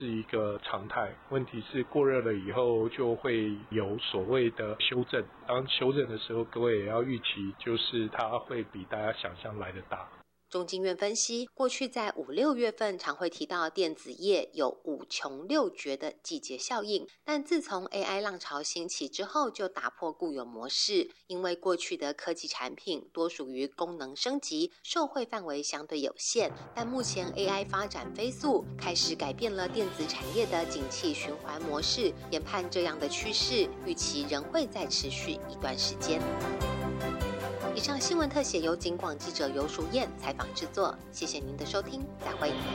是一个常态，问题是过热了以后就会有所谓的修正。当修正的时候，各位也要预期，就是它会比大家想象来得大。 中经院分析，过去在5、6月份常会提到电子业有5穷6绝的季节效应，但自从 AI 浪潮兴起之后，就打破固有模式。因为过去的科技产品多属于功能升级，受惠范围相对有限，但目前 AI 发展飞速，开始改变了电子产业的景气循环模式。研判这样的趋势，预期仍会再持续一段时间。以上新闻特写由警广记者游淑燕采访制作，谢谢您的收听，再会。